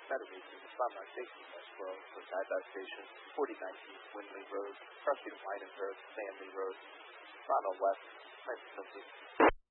Metamizing, Sunrise Station, Westboro, Side Station, 4019 Windley Road, Freshly Wyden Road, Stanley Road, Toronto West, Francis.